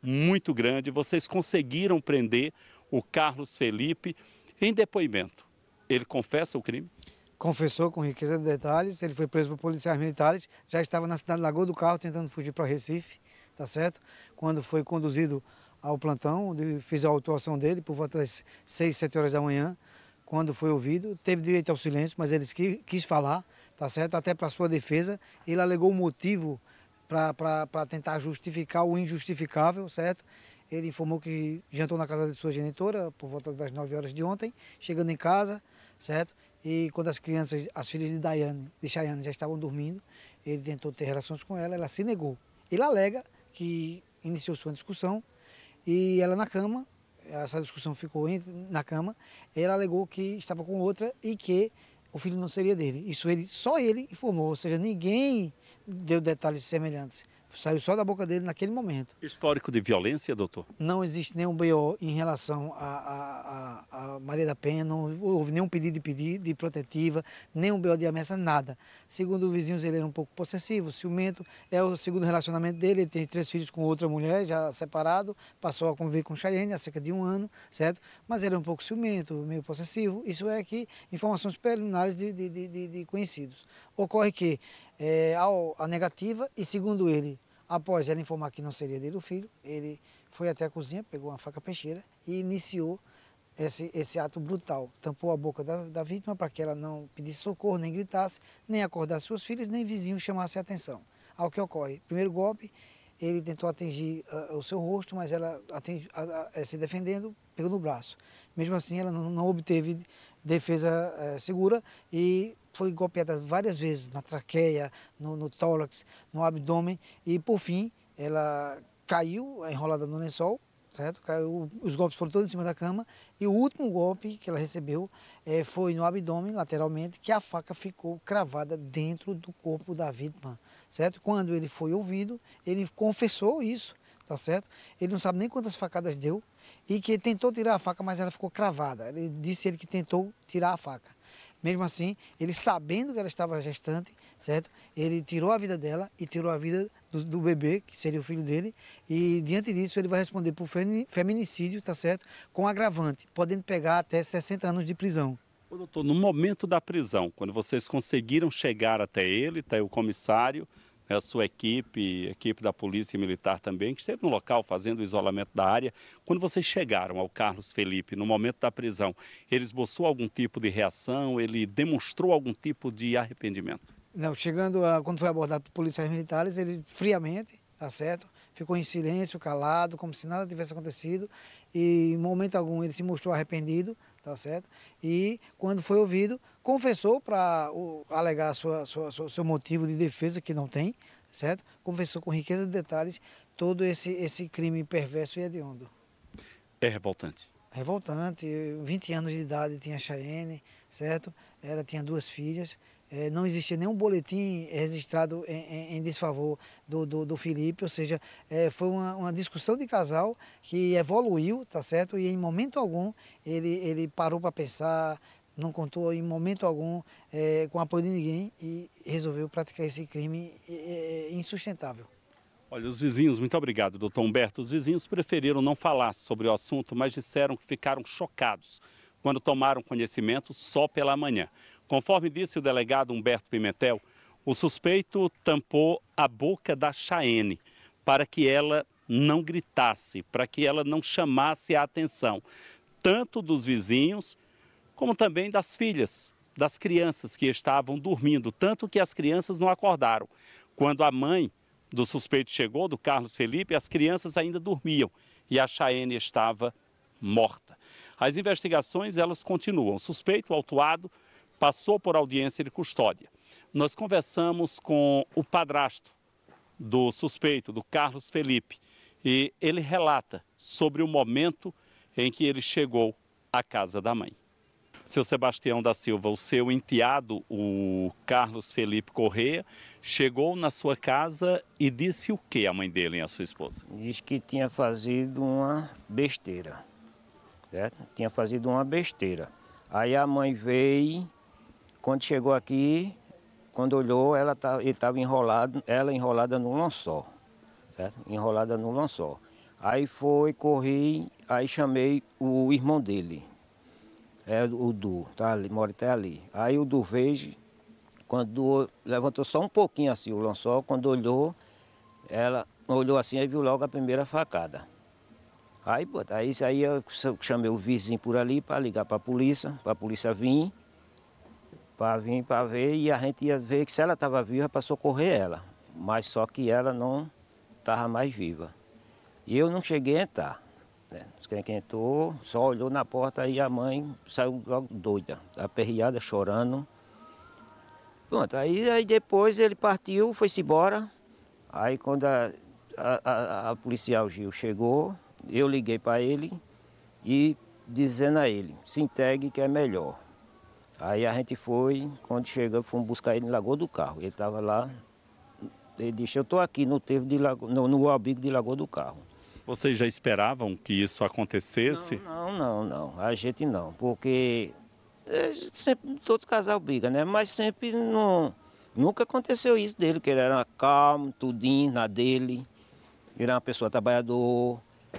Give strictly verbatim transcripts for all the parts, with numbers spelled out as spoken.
muito grande. Vocês conseguiram prender o Carlos Felipe. Em depoimento, ele confessa o crime? Confessou com riqueza de detalhes. Ele foi preso por policiais militares, já estava na cidade de Lagoa do Carro tentando fugir para Recife, tá certo? Quando foi conduzido ao plantão, onde fiz a autuação dele por volta das seis, sete horas da manhã, quando foi ouvido, teve direito ao silêncio, mas ele quis, quis falar, tá certo? Até para sua defesa, ele alegou o motivo para tentar justificar o injustificável, certo? Ele informou que jantou na casa de sua genitora por volta das nove horas de ontem, chegando em casa, certo? E quando as crianças, as filhas de Daiane, de Chayane já estavam dormindo, ele tentou ter relações com ela, ela se negou. Ele alega que iniciou sua discussão e ela na cama, essa discussão ficou na cama, ela alegou que estava com outra e que o filho não seria dele. Isso ele, só ele informou, ou seja, ninguém deu detalhes semelhantes. Saiu só da boca dele naquele momento. Histórico de violência, doutor? Não existe nenhum B O em relação a, a, a, a Maria da Penha, não houve nenhum pedido de pedido de protetiva, nenhum B O de ameaça, nada. Segundo os vizinhos, ele era um pouco possessivo, ciumento. É o segundo relacionamento dele, ele tem três filhos com outra mulher, já separado, passou a conviver com Chayane há cerca de um ano, certo? Mas ele é um pouco ciumento, meio possessivo. Isso é que informações preliminares de, de, de, de conhecidos. Ocorre que é, ao, a negativa e, segundo ele, após ela informar que não seria dele o filho, ele foi até a cozinha, pegou uma faca peixeira e iniciou esse, esse ato brutal. Tampou a boca da, da vítima para que ela não pedisse socorro, nem gritasse, nem acordasse suas filhas, nem vizinhos chamassem a atenção. Ao que ocorre, primeiro golpe, ele tentou atingir uh, o seu rosto, mas ela atingi, uh, uh, se defendendo, pegou no braço. Mesmo assim, ela não, não obteve defesa uh, segura e foi golpeada várias vezes na traqueia, no, no tórax, no abdômen e, por fim, ela caiu enrolada no lençol, certo? Caiu, os golpes foram todos em cima da cama e o último golpe que ela recebeu eh, foi no abdômen, lateralmente, que a faca ficou cravada dentro do corpo da vítima, certo? Quando ele foi ouvido, ele confessou isso, tá certo? Ele não sabe nem quantas facadas deu e que ele tentou tirar a faca, mas ela ficou cravada. Ele disse ele que tentou tirar a faca. Mesmo assim, ele sabendo que ela estava gestante, certo? Ele tirou a vida dela e tirou a vida do, do bebê, que seria o filho dele, e diante disso ele vai responder por feminicídio, tá certo? Com agravante, podendo pegar até sessenta anos de prisão. Ô, doutor, no momento da prisão, quando vocês conseguiram chegar até ele, tá aí o comissário, a sua equipe, a equipe da Polícia Militar também, que esteve no local fazendo o isolamento da área. Quando vocês chegaram ao Carlos Felipe, no momento da prisão, ele esboçou algum tipo de reação, ele demonstrou algum tipo de arrependimento? Não, chegando a, quando foi abordado por policiais militares, ele friamente, tá certo? Ficou em silêncio, calado, como se nada tivesse acontecido e em momento algum ele se mostrou arrependido, tá certo? E quando foi ouvido, confessou para alegar sua, sua, sua, seu motivo de defesa, que não tem, certo? Confessou com riqueza de detalhes todo esse, esse crime perverso e hediondo. É revoltante. Revoltante, vinte anos de idade tinha Chayane, certo? Ela tinha duas filhas, é, não existia nenhum boletim registrado em, em, em desfavor do, do, do Felipe, ou seja, é, foi uma, uma discussão de casal que evoluiu, tá certo? E em momento algum ele, ele parou para pensar, não contou em momento algum é, com apoio de ninguém e resolveu praticar esse crime é, insustentável. Olha, os vizinhos, muito obrigado, doutor Humberto. Os vizinhos preferiram não falar sobre o assunto, mas disseram que ficaram chocados quando tomaram conhecimento só pela manhã. Conforme disse o delegado Humberto Pimentel, o suspeito tampou a boca da Chayane para que ela não gritasse, para que ela não chamasse a atenção, tanto dos vizinhos como também das filhas, das crianças que estavam dormindo, tanto que as crianças não acordaram. Quando a mãe do suspeito chegou, do Carlos Felipe, as crianças ainda dormiam e a Chayane estava morta. As investigações, elas continuam. O suspeito, o autuado, passou por audiência de custódia. Nós conversamos com o padrasto do suspeito, do Carlos Felipe, e ele relata sobre o momento em que ele chegou à casa da mãe. Seu Sebastião da Silva, o seu enteado, o Carlos Felipe Correia, chegou na sua casa e disse o que a mãe dele e a sua esposa? Disse que tinha fazido uma besteira, certo? Tinha fazido uma besteira. Aí a mãe veio, quando chegou aqui, quando olhou, ela tá, ele estava enrolado, ela enrolada no lençol, certo? Enrolada no lençol. Aí foi, corri, aí chamei o irmão dele, é o Du, tá ali, mora até ali. Aí o Du veio, quando levantou só um pouquinho assim o lençol, quando olhou, ela olhou assim e viu logo a primeira facada. Aí, pô, aí, aí eu chamei o vizinho por ali para ligar para a polícia, para a polícia vir, para vir para ver, e a gente ia ver que se ela estava viva para socorrer ela, mas só que ela não estava mais viva. E eu não cheguei a entrar, né? Quem entrou só olhou na porta e a mãe saiu logo doida, aperreada, chorando. Pronto, aí, aí depois ele partiu, foi-se embora. Aí quando a, a, a, a policial Gil chegou, eu liguei para ele e dizendo a ele, se entregue que é melhor. Aí a gente foi, quando chegou, fomos buscar ele em Lagoa do Carro. Ele estava lá, ele disse, eu estou aqui no, trevo de Lago, no, no abrigo de Lagoa do Carro. Vocês já esperavam que isso acontecesse? Não, não, não, não. A gente não, porque é, sempre todos casal brigam, né? Mas sempre não, nunca aconteceu isso dele, que ele era calmo, tudinho na dele. Ele era uma pessoa trabalhador,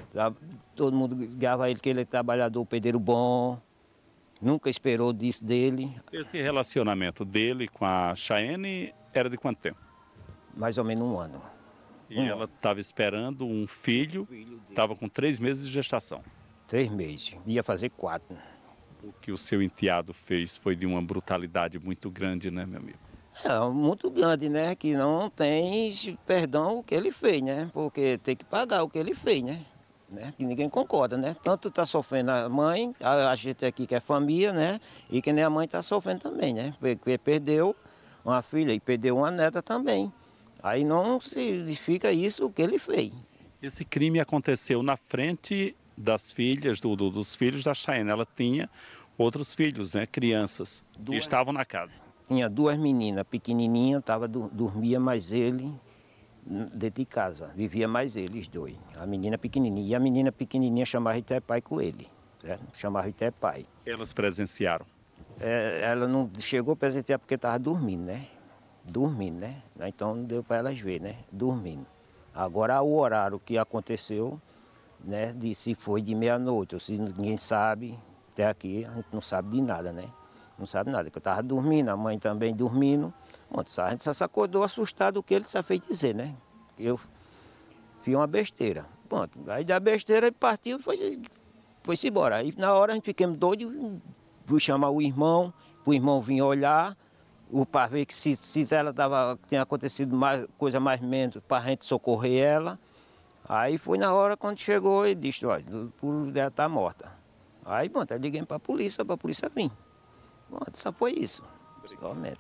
todo mundo ligava a ele que ele é trabalhador, pedreiro bom. Nunca esperou disso dele. Esse relacionamento dele com a Chayenne era de quanto tempo? Mais ou menos um ano. E hum. ela estava esperando um filho, estava com três meses de gestação. Três meses, ia fazer quatro. O que o seu enteado fez foi de uma brutalidade muito grande, né, meu amigo? É, muito grande, né? Que não tem perdão o que ele fez, né? Porque tem que pagar o que ele fez, né? né? Que ninguém concorda, né? Tanto está sofrendo a mãe, a, a gente aqui que é família, né? E que nem a mãe está sofrendo também, né? Porque perdeu uma filha e perdeu uma neta também. Aí não significa isso o que ele fez. Esse crime aconteceu na frente das filhas, do, do, dos filhos da Chayenne. Ela tinha outros filhos, né? Crianças, duas, que estavam na casa. Tinha duas meninas pequenininhas, tava, dormia mais ele dentro de casa. Vivia mais eles dois. A menina pequenininha. E a menina pequenininha chamava até pai com ele. Certo? Chamava até pai. Elas presenciaram? É, ela não chegou a presenciar porque estava dormindo, né? Dormindo, né? Então não deu para elas ver, né? Dormindo. Agora o horário que aconteceu, né? De se foi de meia-noite ou se ninguém sabe, até aqui a gente não sabe de nada, né? Não sabe nada, que eu estava dormindo, a mãe também dormindo. Bom, a gente só se acordou assustado o que ele só fez dizer, né? Eu fiz uma besteira. Bom, aí da besteira ele partiu e foi, foi-se embora. Aí na hora a gente ficamos doidos, fui chamar o irmão, o irmão vir olhar, para ver que se, se ela tava, tinha acontecido mais, coisa mais menos, para a gente socorrer ela. Aí foi na hora quando chegou e disse, olha, ela está morta. Aí, bom, até liguei para a polícia, para a polícia vir. Bom, só foi isso. Somente.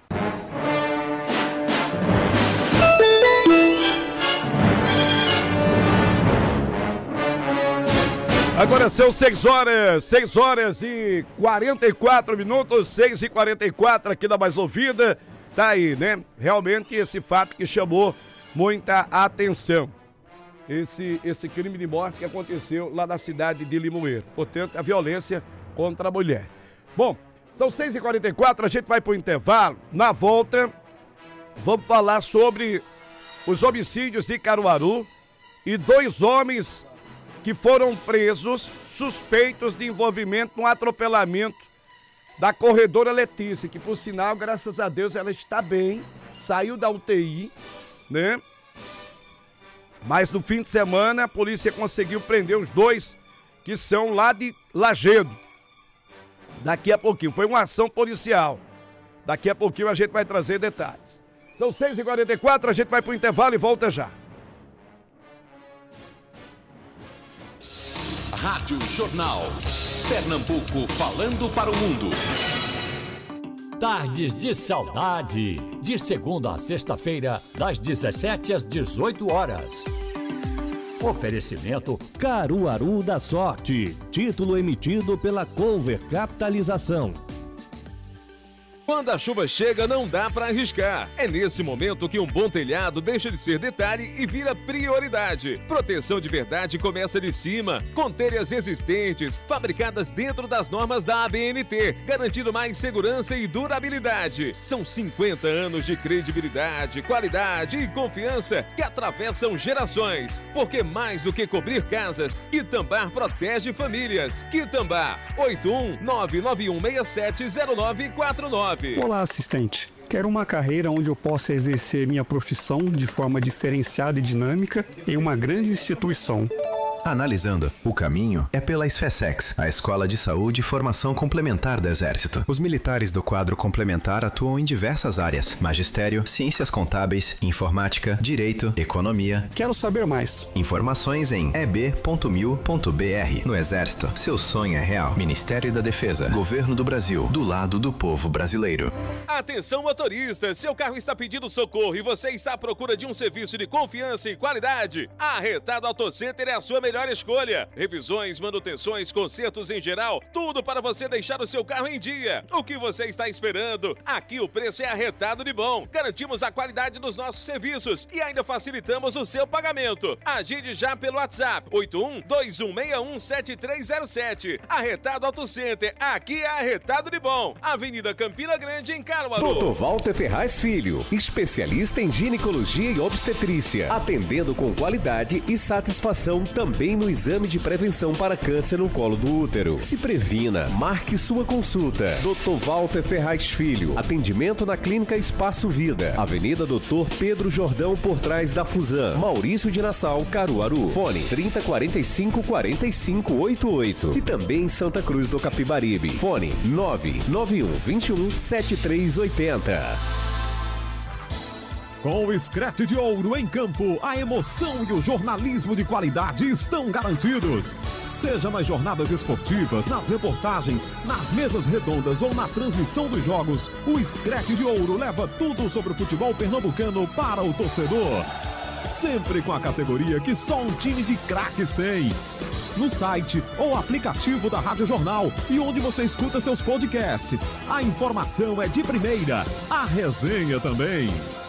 Agora são seis horas, seis horas e quarenta e quatro minutos, seis e quarenta e quatro aqui na Mais Ouvida. Tá aí, né? Realmente esse fato que chamou muita atenção. Esse, esse crime de morte que aconteceu lá na cidade de Limoeiro. Portanto, a violência contra a mulher. Bom, são seis e quarenta e quatro, a gente vai para o intervalo. Na volta, vamos falar sobre os homicídios de Caruaru e dois homens que foram presos suspeitos de envolvimento no atropelamento da corredora Letícia, que por sinal, graças a Deus, ela está bem, saiu da U T I, né? Mas no fim de semana a polícia conseguiu prender os dois que são lá de Lagedo. Daqui a pouquinho, foi uma ação policial. Daqui a pouquinho a gente vai trazer detalhes. São seis e quarenta e quatro, a gente vai para o intervalo e volta já. Rádio Jornal. Pernambuco falando para o mundo. Tardes de Saudade. De segunda a sexta-feira, das dezessete às dezoito horas. Oferecimento Caruaru da Sorte. Título emitido pela Cover Capitalização. Quando a chuva chega, não dá para arriscar. É nesse momento que um bom telhado deixa de ser detalhe e vira prioridade. Proteção de verdade começa de cima, com telhas resistentes, fabricadas dentro das normas da A B N T, garantindo mais segurança e durabilidade. São cinquenta anos de credibilidade, qualidade e confiança que atravessam gerações. Porque mais do que cobrir casas, Quitambá protege famílias. Quitambá, oito um nove nove um seis sete zero nove quatro nove. Olá, assistente. Quero uma carreira onde eu possa exercer minha profissão de forma diferenciada e dinâmica em uma grande instituição. Analisando, o caminho é pela SFESEX, a Escola de Saúde e Formação Complementar do Exército. Os militares do quadro complementar atuam em diversas áreas: magistério, ciências contábeis, informática, direito, economia. Quero saber mais. Informações em e b ponto mil ponto b r. No Exército, seu sonho é real. Ministério da Defesa, Governo do Brasil, do lado do povo brasileiro. Atenção, motorista! Seu carro está pedindo socorro e você está à procura de um serviço de confiança e qualidade? A Arretado Auto Center é a sua melhor escolha. Revisões, manutenções, consertos em geral, tudo para você deixar o seu carro em dia. O que você está esperando? Aqui o preço é arretado de bom. Garantimos a qualidade dos nossos serviços e ainda facilitamos o seu pagamento. Agende já pelo WhatsApp oito um dois um seis um sete três zero sete. Arretado Auto Center, aqui é arretado de bom. Avenida Campina Grande, em Caruaru. doutor Walter Ferraz Filho, especialista em ginecologia e obstetrícia, atendendo com qualidade e satisfação também no exame de prevenção para câncer no colo do útero. Se previna, marque sua consulta. doutor Walter Ferraz Filho, atendimento na Clínica Espaço Vida, Avenida doutor Pedro Jordão, por trás da Fusan, Maurício de Nassau, Caruaru. Fone trinta quarenta e cinco quarenta e cinco oitenta e oito. E também em Santa Cruz do Capibaribe. Fone nove nove um dois um sete três oito zero. Com o Screte de Ouro em campo, a emoção e o jornalismo de qualidade estão garantidos. Seja nas jornadas esportivas, nas reportagens, nas mesas redondas ou na transmissão dos jogos, o Screte de Ouro leva tudo sobre o futebol pernambucano para o torcedor. Sempre com a categoria que só um time de craques tem. No site ou aplicativo da Rádio Jornal e onde você escuta seus podcasts. A informação é de primeira, a resenha também.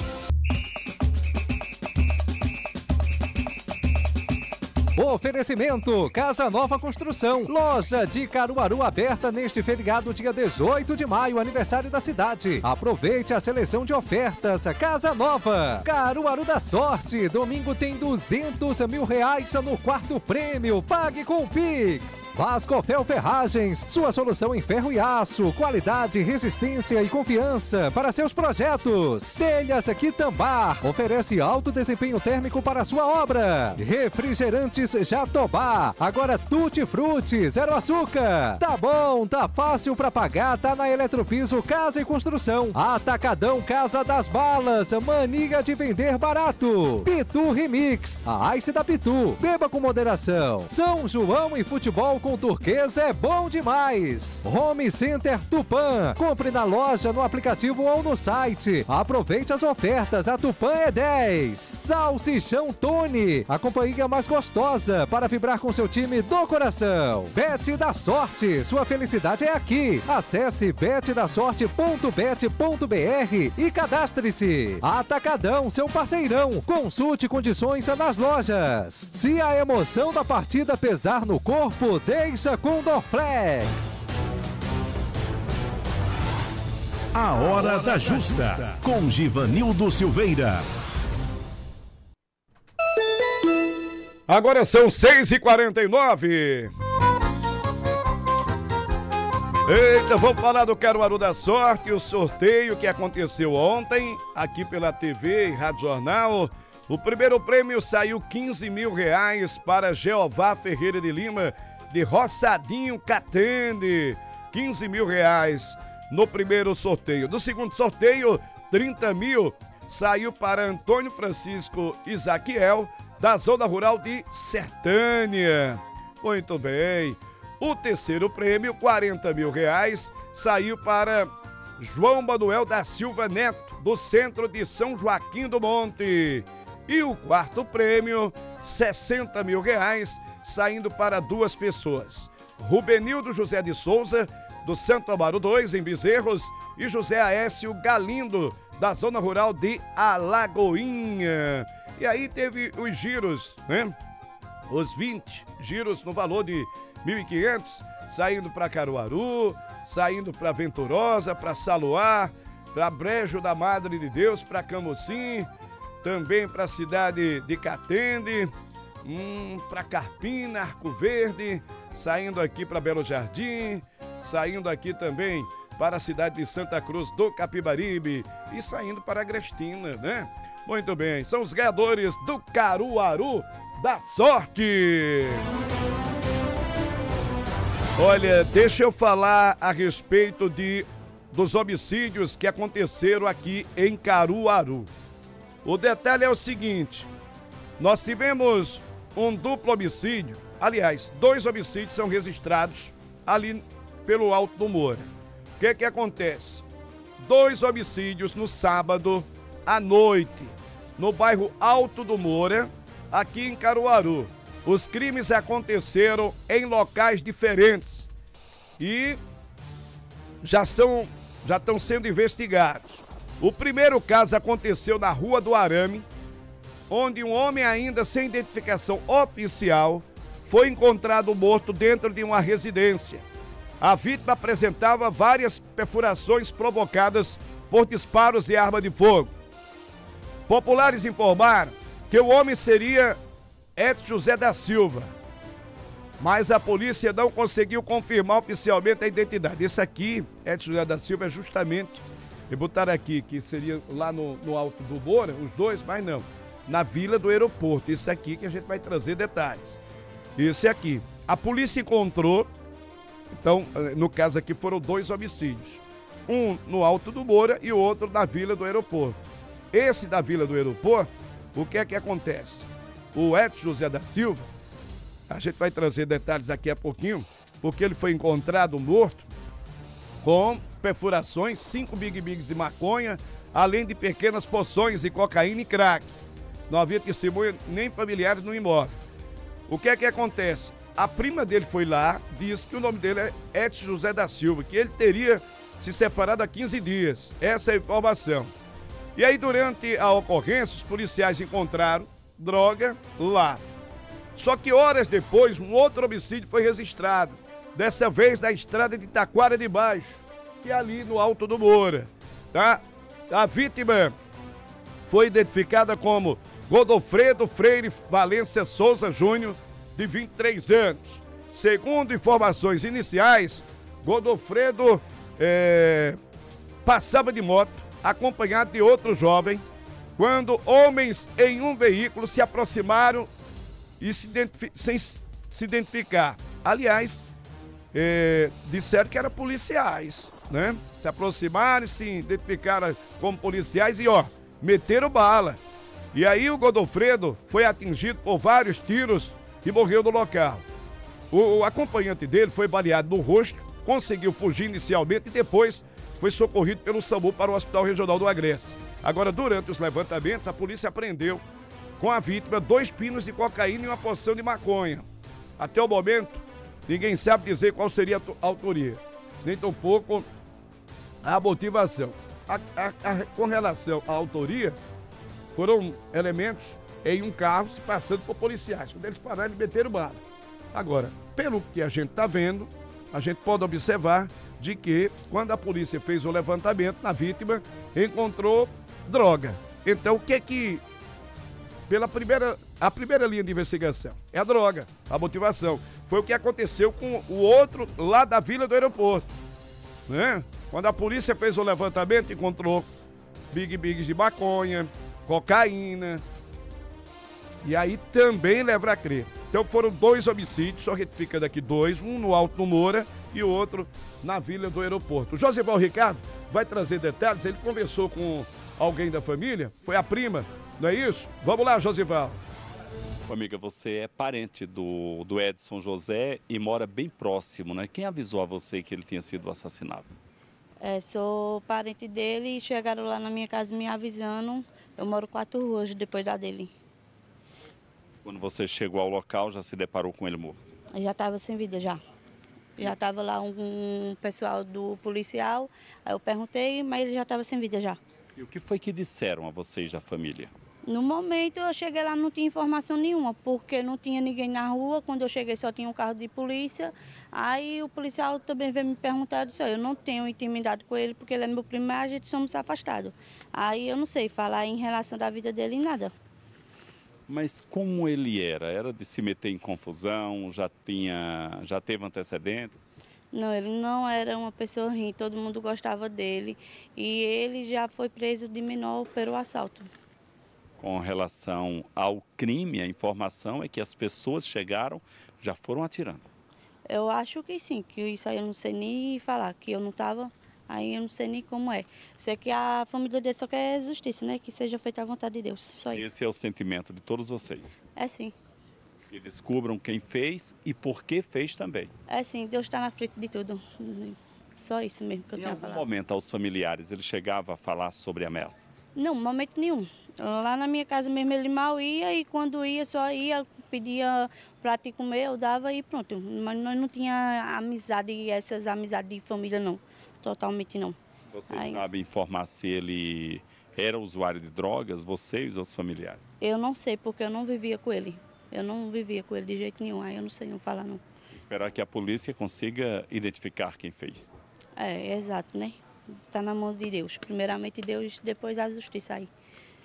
Oferecimento Casa Nova Construção, loja de Caruaru aberta neste feriado dia dezoito de maio, aniversário da cidade. Aproveite a seleção de ofertas. Casa Nova, Caruaru da Sorte, domingo tem duzentos mil reais no quarto prêmio, pague com o Pix. Vascofel Ferragens, sua solução em ferro e aço, qualidade, resistência e confiança para seus projetos. Telhas Quitambá, oferece alto desempenho térmico para sua obra. Refrigerantes Jatobá, agora Tutti Frutti, zero açúcar. Tá bom, tá fácil pra pagar, tá na Eletropiso Casa e Construção. Atacadão Casa das Balas, mania de vender barato. Pitu Remix, a Ice da Pitu, beba com moderação. São João e futebol com turquesa é bom demais. Home Center Tupã, compre na loja, no aplicativo ou no site. Aproveite as ofertas, a Tupã é dez. Salsichão Tony, a companhia mais gostosa para vibrar com seu time do coração. Bet da Sorte, sua felicidade é aqui. Acesse bet da sorte ponto bet ponto b r e cadastre-se. Atacadão, seu parceirão. Consulte condições nas lojas. Se a emoção da partida pesar no corpo, deixa com Dorflex. A Hora da Justa, com Givanildo Silveira. Agora são seis e quarenta e nove. Eita, vamos falar do Caruaru da Sorte, o sorteio que aconteceu ontem, aqui pela T V e Rádio Jornal. O primeiro prêmio saiu quinze mil reais para Jeová Ferreira de Lima, de Roçadinho Catende. quinze mil reais no primeiro sorteio. No segundo sorteio, trinta mil saiu para Antônio Francisco Isaquiel, da Zona Rural de Sertânia. Muito bem. O terceiro prêmio, quarenta mil reais, saiu para João Manuel da Silva Neto, do centro de São Joaquim do Monte. E o quarto prêmio, sessenta mil reais, saindo para duas pessoas. Rubenildo José de Souza, do Santo Amaro dois, em Bezerros, e José Aécio Galindo, da zona rural de Alagoinha. E aí teve os giros, né? Os vinte giros no valor de mil e quinhentos, saindo para Caruaru, saindo para Venturosa, para Saluá, para Brejo da Madre de Deus, para Camocim, também para a cidade de Catende, hum, para Carpina, Arco Verde, saindo aqui para Belo Jardim, saindo aqui também para a cidade de Santa Cruz do Capibaribe e saindo para Agrestina, né? Muito bem, são os ganhadores do Caruaru da Sorte. Olha, deixa eu falar a respeito de, dos homicídios que aconteceram aqui em Caruaru. O detalhe é o seguinte, nós tivemos um duplo homicídio, aliás, dois homicídios são registrados ali pelo Alto do Moura. O que que acontece? Dois homicídios no sábado à noite, no bairro Alto do Moura, aqui em Caruaru. Os crimes aconteceram em locais diferentes e já são, já estão sendo investigados. O primeiro caso aconteceu na Rua do Arame, onde um homem ainda sem identificação oficial foi encontrado morto dentro de uma residência. A vítima apresentava várias perfurações provocadas por disparos de arma de fogo. Populares informaram que o homem seria Edson José da Silva, mas a polícia não conseguiu confirmar oficialmente a identidade. Esse aqui, Edson José da Silva, é justamente, e botaram aqui que seria lá no, no Alto do Moura, os dois, mas não, na Vila do Aeroporto. Esse aqui que a gente vai trazer detalhes. Esse aqui. A polícia encontrou, então, no caso aqui foram dois homicídios. Um no Alto do Moura e o outro na Vila do Aeroporto. Esse da Vila do Aeroporto, o que é que acontece? O Edson José da Silva, a gente vai trazer detalhes daqui a pouquinho, porque ele foi encontrado morto com perfurações, cinco Big Bigs de maconha, além de pequenas porções de cocaína e crack. Não havia testemunha nem familiares no imóvel. O que é que acontece? A prima dele foi lá, disse que o nome dele é Edson José da Silva, que ele teria se separado há quinze dias. Essa é a informação. E aí, durante a ocorrência, os policiais encontraram droga lá. Só que horas depois, um outro homicídio foi registrado. Dessa vez na estrada de Taquara de Baixo, que é ali no Alto do Moura, tá? A vítima foi identificada como Godofredo Freire Valência Souza Júnior, de vinte e três anos. Segundo informações iniciais, Godofredo é, passava de moto, acompanhado de outro jovem, quando homens em um veículo se aproximaram e se identifi- sem se identificar. Aliás, é, disseram que eram policiais, né? Se aproximaram e se identificaram como policiais e, ó, meteram bala. E aí o Godofredo foi atingido por vários tiros e morreu no local. O, o acompanhante dele foi baleado no rosto, conseguiu fugir inicialmente e depois foi socorrido pelo SAMU para o Hospital Regional do Agreste. Agora, durante os levantamentos, a polícia apreendeu com a vítima dois pinos de cocaína e uma porção de maconha. Até o momento, ninguém sabe dizer qual seria a autoria, nem tampouco a motivação. A, a, a, com relação à autoria, foram elementos em um carro se passando por policiais. Quando eles pararam, eles meteram bala. Agora, pelo que a gente está vendo, a gente pode observar de que, quando a polícia fez o levantamento na vítima, encontrou droga. Então, o que é que... Pela primeira, a primeira linha de investigação é a droga, a motivação. Foi o que aconteceu com o outro lá da Vila do Aeroporto, né? Quando a polícia fez o levantamento, encontrou Big Bigs de maconha, cocaína, e aí também leva a crer. Então foram dois homicídios, só retificando aqui dois, um no Alto do Moura e o outro na Vila do Aeroporto. O Josival Ricardo vai trazer detalhes, ele conversou com alguém da família, foi a prima, não é isso? Vamos lá, Josival. Amiga, você é parente do, do Edson José e mora bem próximo, né? Quem avisou a você que ele tinha sido assassinado? É, sou parente dele e chegaram lá na minha casa me avisando. Eu moro quatro ruas depois da dele. Quando você chegou ao local, já se deparou com ele morto? Eu já estava sem vida já. Já estava lá um, um pessoal do policial, aí eu perguntei, mas ele já estava sem vida já. E o que foi que disseram a vocês da família? No momento eu cheguei lá, não tinha informação nenhuma, porque não tinha ninguém na rua. Quando eu cheguei só tinha um carro de polícia. Aí o policial também veio me perguntar, eu disse, eu não tenho intimidade com ele, porque ele é meu primo, mas a gente somos afastados. Aí eu não sei falar em relação da vida dele, nada. Mas como ele era? Era de se meter em confusão? Já tinha, já teve antecedentes? Não, ele não era uma pessoa ruim, todo mundo gostava dele. E ele já foi preso de menor pelo assalto. Com relação ao crime, a informação é que as pessoas chegaram, já foram atirando. Eu acho que sim, que isso aí eu não sei nem falar, que eu não estava, aí eu não sei nem como é. Sei que a família dele só quer justiça, né? Que seja feita a vontade de Deus, só isso. Esse é o sentimento de todos vocês. É sim. Que descubram quem fez e por que fez também. É sim, Deus está na frente de tudo. Só isso mesmo que eu Em tenho a algum falar. momento, aos familiares, ele chegava a falar sobre ameaça? Não, momento nenhum. Lá na minha casa mesmo ele mal ia e quando ia, só ia, pedia prato de comer, eu dava e pronto. Mas nós não tinha amizade, essas amizades de família não, totalmente não. Vocês Aí, sabem informar se ele era usuário de drogas, você e os outros familiares? eu não sei porque eu não vivia com ele. Eu não vivia com ele de jeito nenhum, aí eu não sei não falar não. Esperar que a polícia consiga identificar quem fez. É, exato, né? Tá na mão de Deus. Primeiramente Deus, depois a justiça aí.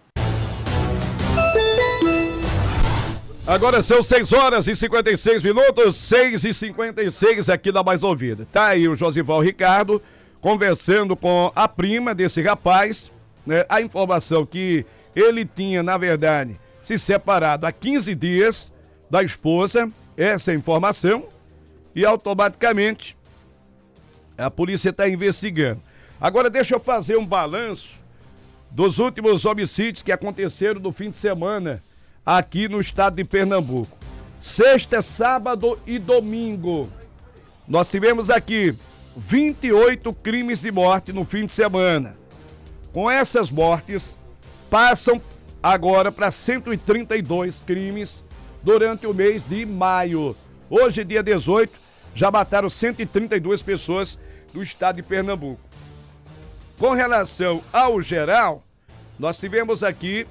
Agora são seis horas e cinquenta e seis minutos, seis e cinquenta e seis aqui da Mais Ouvida. Tá aí o Josival Ricardo conversando com a prima desse rapaz, né? A informação que ele tinha, na verdade, se separado há quinze dias da esposa, essa é a informação, e automaticamente a polícia está investigando. Agora deixa eu fazer um balanço dos últimos homicídios que aconteceram no fim de semana aqui no estado de Pernambuco. Sexta, sábado e domingo. Nós tivemos aqui vinte e oito crimes de morte no fim de semana. Com essas mortes, passam agora para cento e trinta e dois crimes durante o mês de maio. Hoje, dia dezoito, já mataram cento e trinta e duas pessoas do estado de Pernambuco. Com relação ao geral, nós tivemos aqui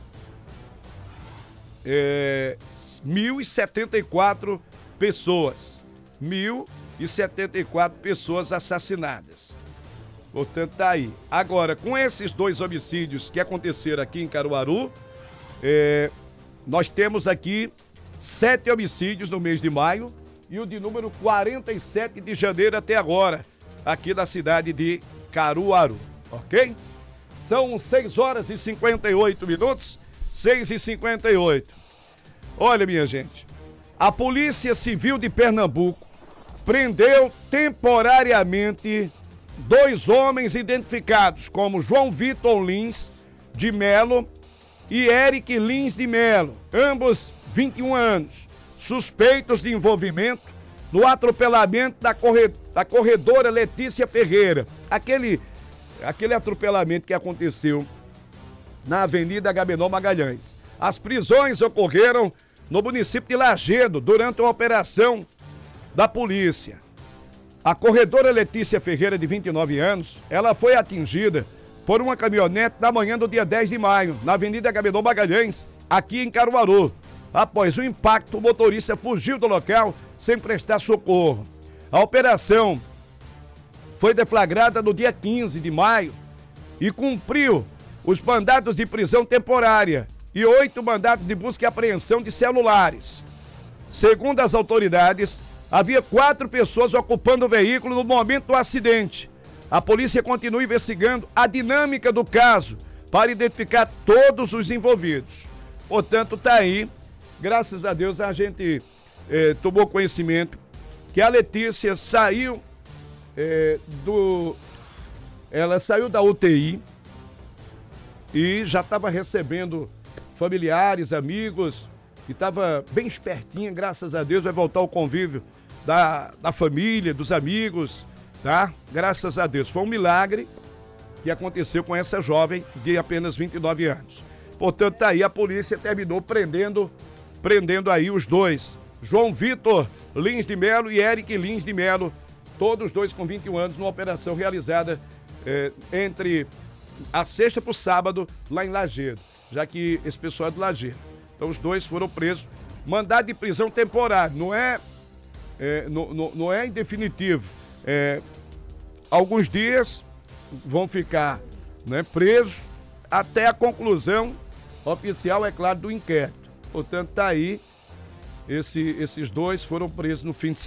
é, mil e setenta e quatro pessoas. mil e setenta e quatro pessoas assassinadas. Portanto, tá aí. Agora, com esses dois homicídios que aconteceram aqui em Caruaru, é, nós temos aqui sete homicídios no mês de maio e o de número quarenta e sete de janeiro até agora, aqui na cidade de Caruaru, ok? São seis horas e cinquenta e oito minutos, seis e cinquenta e oito. Olha, minha gente, a Polícia Civil de Pernambuco prendeu temporariamente dois homens identificados como João Vitor Lins de Melo e Eric Lins de Melo, ambos vinte e um anos, suspeitos de envolvimento no atropelamento da, corre... da corredora Letícia Ferreira, aquele, aquele atropelamento que aconteceu na Avenida Agamenon Magalhães. As prisões ocorreram no município de Lagedo durante uma operação da polícia. A corredora Letícia Ferreira, de vinte e nove anos, ela foi atingida por uma caminhonete na manhã do dia dez de maio, na Avenida Agamenon Magalhães, aqui em Caruaru. Após o impacto, o motorista fugiu do local sem prestar socorro. A operação foi deflagrada no dia quinze de maio e cumpriu os mandados de prisão temporária e oito mandados de busca e apreensão de celulares. Segundo as autoridades, havia quatro pessoas ocupando o veículo no momento do acidente. A polícia continua investigando a dinâmica do caso para identificar todos os envolvidos. Portanto, está aí, graças a Deus, a gente eh, tomou conhecimento que a Letícia saiu eh, do... Ela saiu da U T I e já estava recebendo familiares, amigos, e estava bem espertinha, graças a Deus, vai voltar ao convívio da, da família, dos amigos, tá? Graças a Deus. Foi um milagre que aconteceu com essa jovem de apenas vinte e nove anos. Portanto, tá aí, a polícia terminou prendendo, prendendo aí os dois, João Vitor Lins de Melo e Eric Lins de Melo, todos os dois com vinte e um anos, numa operação realizada é, entre a sexta para o sábado, lá em Lajeado, já que esse pessoal é do Lajeado. Então os dois foram presos, mandado de prisão temporário, não é, é, não, não, não é em definitivo. É, alguns dias vão ficar, né, presos até a conclusão oficial, é claro, do inquérito. Portanto, tá aí, esse, esses dois foram presos no fim de semana.